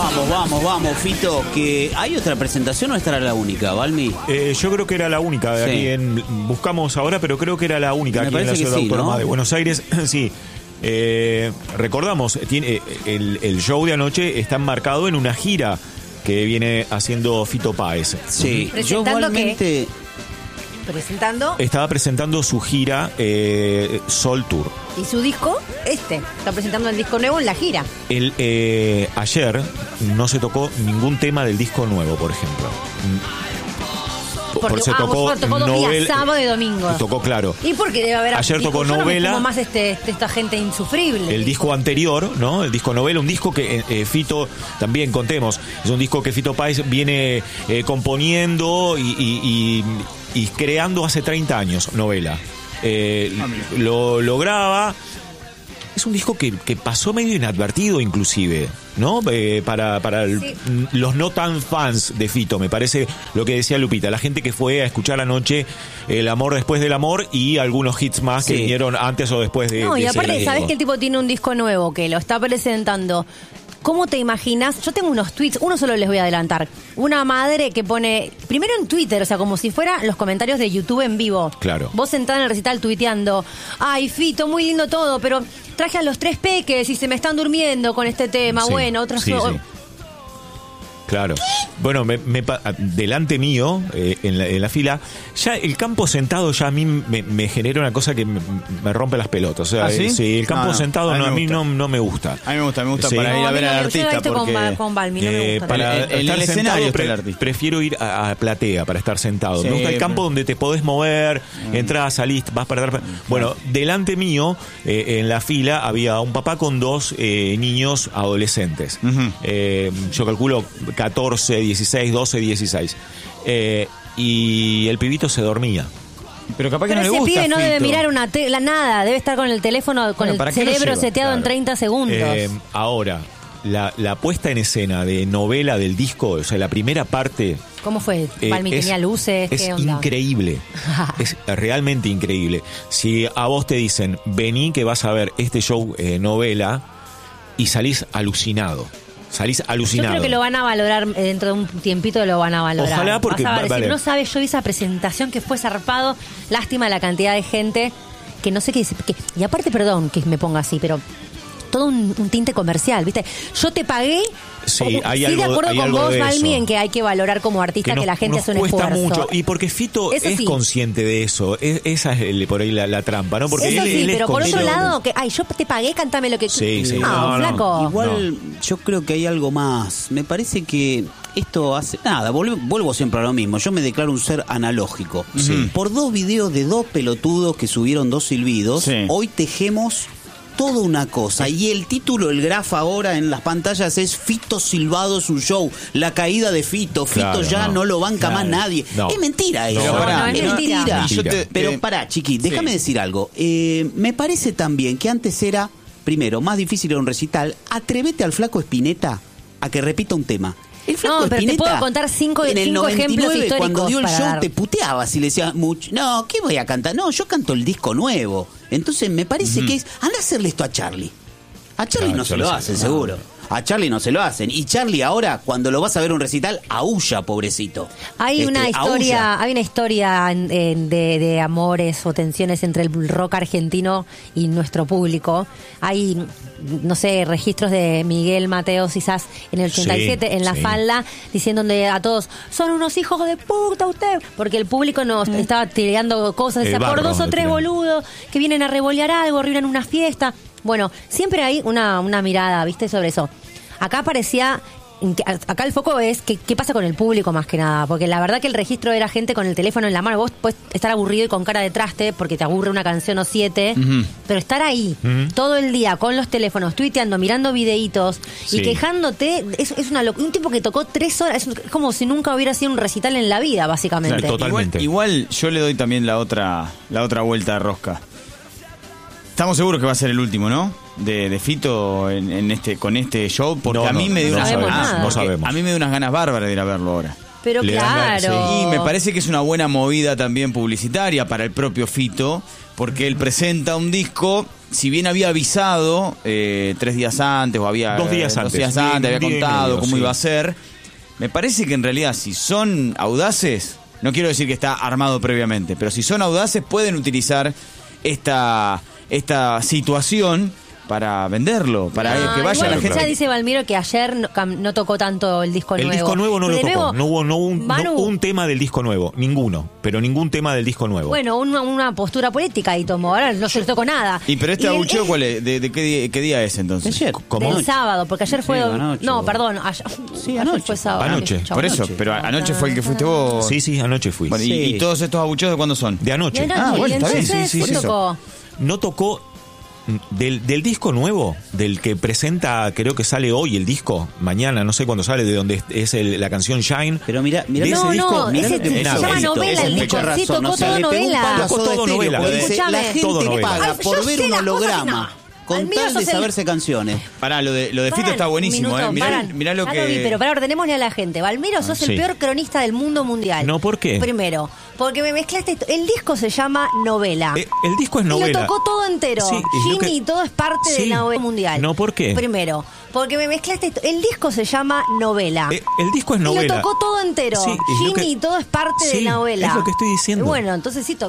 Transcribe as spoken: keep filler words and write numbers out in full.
Vamos, vamos, vamos, Fito. Que ¿hay otra presentación o esta era la única, Balmi? Eh, yo creo que era la única. De Sí. aquí en, buscamos ahora, pero creo que era la única Me aquí en la parece Ciudad que sí, Autónoma ¿no? de Buenos Aires. Sí. Eh, recordamos, tiene, el, el show de anoche está enmarcado en una gira que viene haciendo Fito Páez. Sí, yo ¿Presentando igualmente... Presentando. Estaba presentando su gira eh, Sol Tour. Y su disco, este. Está presentando el disco nuevo en la gira. El, eh, ayer no se tocó ningún tema del disco nuevo, por ejemplo. Porque se ah, tocó, vos tocó dos días, novel- sábado y domingo. Tocó, claro. ¿Y por qué debe haber? Ayer dijo, tocó yo no me novela. fumo más este, este- esta gente insufrible. El disco anterior, ¿no? El disco novela, un disco que eh, eh, Fito, también contemos, es un disco que Fito Páez viene eh, componiendo y, y- y- y creando hace treinta años, novela. Eh, lo, lo graba. Es un disco que, que pasó medio inadvertido inclusive, ¿no? Eh, para para el- Sí. los no tan fans de Fito, me parece lo que decía Lupita, la gente que fue a escuchar anoche El amor después del amor y algunos hits más que Sí. vinieron antes o después de No, de y ese aparte, disco. sabés que el tipo tiene un disco nuevo que lo está presentando. ¿Cómo te imaginas? Yo tengo unos tweets, uno solo les voy a adelantar. Una madre que pone, primero en Twitter, o sea, como si fuera los comentarios de YouTube en vivo. Claro. Vos sentada en el recital tuiteando, ay, Fito, muy lindo todo, pero traje a los tres peques y se me están durmiendo con este tema. Sí, Bueno, otros... sí, sí. Claro. Bueno, me, me pa- delante mío, eh, en, la, en la fila, ya el campo sentado ya a mí me, me genera una cosa que me, me rompe las pelotas. O sea, ¿Ah, sí? eh, sí, el campo No, no, sentado a mí no, a me mí gusta. no, no me gusta. A mí me gusta, me gusta Sí. para ir No, a ver no, al yo lo he artista visto con, porque... Ba- con Balmi, no me Eh, gusta. para En- en el estar escenario sentado está pre- el artista. prefiero ir a, a platea para estar sentado. Sí, me gusta el campo pero- donde te podés mover, entras, salís, vas para atrás. Bueno, delante mío, eh, en la fila, había un papá con dos eh, niños adolescentes. Ujú. Eh, yo calculo catorce, dieciséis, doce, dieciséis. Eh, y el pibito se dormía. Pero capaz que Pero no ese le gusta, pibe no debe Fito. mirar una tela, nada, debe estar con el teléfono, con Bueno, el ¿para qué lo cerebro lleva? seteado en Claro. treinta segundos. Eh, ahora, la, la puesta en escena de novela del disco, o sea, la primera parte... ¿Cómo fue? Eh, Balmi es- tenía luces, es ¿qué onda? increíble. Es realmente increíble. Si a vos te dicen, vení que vas a ver este show eh, novela, y salís alucinado. Salís Yo alucinado. creo que lo van a valorar eh, dentro de un tiempito, lo van a valorar. Ojalá, porque Vas a va- decir, vale. no sabes, yo vi esa presentación que fue zarpado, lástima la cantidad de gente que no sé qué dice. que- y aparte, perdón que me ponga así, pero todo un, un tinte comercial, ¿viste? Yo te pagué. Sí, o- hay sí, algo- de acuerdo hay con algo vos, de Balmi, eso. en que hay que valorar como artista que, nos- la gente nos hace un cuesta esfuerzo. mucho. Y porque Fito Eso es sí. consciente de eso. Es- esa es el- por ahí la, la trampa, ¿no? Porque Eso él, sí, él es pero por otro consciente. lado, que, ay, yo te pagué, cántame lo que... Sí, sí. No, No, no. flaco. Igual yo creo que hay algo más. Me parece que esto hace... Nada, vuelvo, vuelvo siempre a lo mismo. Yo me declaro un ser analógico. Sí. Por dos videos de dos pelotudos que subieron dos silbidos, Sí. hoy tejemos toda una cosa. Y el título, el graf ahora en las pantallas es Fito Silvado su show. La caída de Fito. Claro, Fito ya no, no. lo banca Claro. más nadie. No. Es mentira eso. Pero pará, no, es es mentira. mentira. Y yo te- Pero eh, pará, chiqui, déjame sí. decir algo. Eh, me parece también que antes era, primero, más difícil era un recital. Atrévete al flaco Spinetta a que repita un tema. El flaco No, pero te Spinetta, puedo contar cinco- en el cinco noventa y nueve, ejemplos cuando dio el históricos show, para dar. te puteabas y le decías, mucho, no, ¿qué voy a cantar? No, yo canto el disco nuevo. Entonces me parece que es, anda a hacerle esto a Charlie. A Charlie Claro, no se Charlie lo se- hacen, no. seguro. A Charlie no se lo hacen. Y Charlie ahora, cuando lo vas a ver un recital, aúlla, pobrecito. Hay Este, una historia, aúlla. hay una historia en- en- de, de amores o tensiones entre el rock argentino y nuestro público. Hay, no sé, registros de Miguel Mateos quizás en el ochenta y siete Sí, en la sí. falda diciéndole a todos, son unos hijos de puta usted, porque el público nos estaba tirando cosas, El decía, por barro dos o le tres tiran. boludos que vienen a revolear algo, arruinan una fiesta. Bueno, siempre hay una, una mirada, ¿viste? Sobre eso. Acá parecía... Acá el foco es que, qué pasa con el público más que nada, porque la verdad que el registro era gente con el teléfono en la mano. Vos puedes estar aburrido y con cara de traste porque te aburre una canción o siete, pero estar ahí todo el día con los teléfonos, tuiteando, mirando videitos y Sí. quejándote, es, es una loc- un tipo que tocó tres horas, es como si nunca hubiera sido un recital en la vida, básicamente. Claro, totalmente. Igual, igual yo le doy también la otra la otra vuelta de rosca. Estamos seguros que va a ser el último, ¿no? De, de Fito en, en este con este show, porque No, a mí no, me dio no unas sabemos ganas, nada. no porque sabemos. a mí me dio unas ganas bárbaras de ir a verlo ahora. Pero Le dan ganas, claro. Y me parece que es una buena movida también publicitaria para el propio Fito, porque él presenta un disco si bien había avisado eh, tres días antes o había Dos días eh, antes. dos días Día- antes, había día y contado medio, cómo sí. iba a ser, me parece que en realidad si son audaces, no quiero decir que está armado previamente, pero si son audaces pueden utilizar esta, esta situación para venderlo, para No, que vaya igual la gente. Ya dice Valmiro que ayer no, cam- no tocó tanto el disco El nuevo. disco nuevo no Y lo de tocó. nuevo, No hubo, no hubo un, no Manu, un tema del disco nuevo. Ninguno. Pero ningún tema del disco nuevo. Bueno, una, una postura política ahí tomó. Ahora no se le tocó nada. Y pero este el- abucheo, el- ¿cuál es? ¿De, de qué, día, qué día es entonces? Ayer. ¿Cómo? Del sábado, porque ayer fue. Sí, dom- anoche, no, vos. perdón. Ayer, Sí, ayer anoche. fue sábado. Anoche. Chau. Por eso, Anoche. pero anoche fue el que fuiste vos. Sí, sí, anoche fui. Bueno, y- Sí. y, todos estos abucheos de cuándo son? De Y anoche. anoche, Ah, bueno, y está bien, entonces, sí, sí, ¿qué sí, tocó? No tocó del, del disco nuevo, del que presenta, creo que sale hoy el disco, mañana, no sé cuándo sale, de donde es el- la canción Shine. Pero mira, mira De ese No, disco, no, mirá ese lo que se me llama hizo. novela Ese el me disco. echó Sí, razón, tocó o sea, todo le pegó un novela. palo a Tocó Soda todo Stereo, novela. porque dice, Escuchame. la gente Todo novela. paga Ay, yo por ver sé un las cosas que holograma no. con Almiro, tal de sos el- saberse canciones. Pará, lo de, lo de Fito Pará, está buenísimo, un minuto, ¿eh? Mirá, pará. mirá lo Ya que... vi, pero para ordenémosle a la gente. Valmiro, sos sí. el peor cronista del mundo mundial. No, ¿por qué? Primero, porque me mezclaste. esto. El disco se llama Novela. Eh, el disco es Y novela. lo tocó todo entero. Sí, es lo Jimmy, que- todo es parte de Sí. la novela mundial. No, ¿por qué? Primero, porque me mezclaste. esto. El disco se llama Novela. Eh, el disco es Y novela. lo tocó todo entero. Sí, es lo Jimmy, que- todo es parte de Sí, la novela. es lo que estoy diciendo. Bueno, entonces sí,